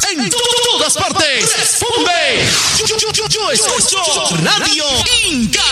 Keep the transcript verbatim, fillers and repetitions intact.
en todas partes. Responde. Yo, yo, yo, yo escucho Radio Inca.